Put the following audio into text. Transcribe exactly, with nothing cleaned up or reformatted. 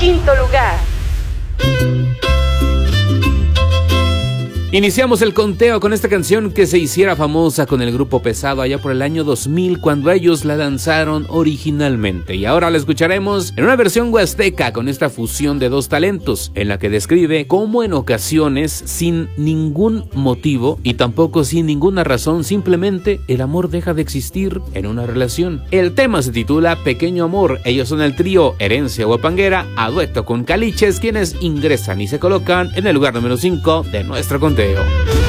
quinto lugar. Iniciamos el conteo con esta canción que se hiciera famosa con el grupo Pesado allá por el año dos mil, cuando ellos la lanzaron originalmente, y ahora la escucharemos en una versión huasteca con esta fusión de dos talentos, en la que describe cómo en ocasiones, sin ningún motivo y tampoco sin ninguna razón, simplemente el amor deja de existir en una relación. El tema se titula Pequeño Amor. Ellos son el trío Herencia Huapanguera, a dueto con Caliches, quienes ingresan y se colocan en el lugar número cinco de nuestro conteo.